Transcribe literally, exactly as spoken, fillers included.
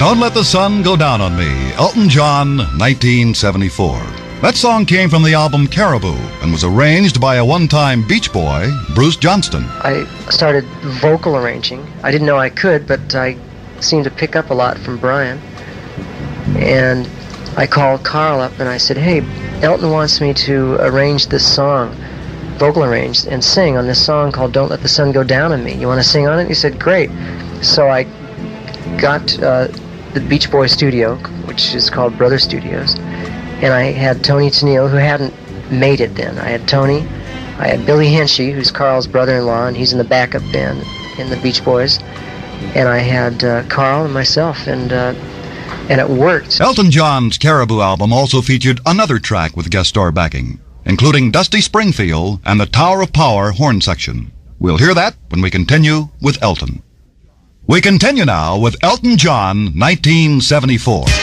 Don't Let the Sun Go Down on Me, Elton John, nineteen seventy-four. That song came from the album Caribou and was arranged by a one-time Beach Boy, Bruce Johnston. I started vocal arranging. I didn't know I could, but I seemed to pick up a lot from Brian. And I called Carl up and I said, hey, Elton wants me to arrange this song, vocal arrange, and sing on this song called Don't Let the Sun Go Down on Me. You want to sing on it? He said, great. So I got uh, the Beach Boy studio, which is called Brother Studios, and I had Tony Tennille, who hadn't made it then. I had Tony, I had Billy Henshey, who's Carl's brother-in-law, and he's in the backup band in the Beach Boys, and I had uh, Carl and myself, and uh, and it worked. Elton John's Caribou album also featured another track with guest star backing, including Dusty Springfield and the Tower of Power horn section. We'll hear that when we continue with Elton. We continue now with Elton John, nineteen seventy-four.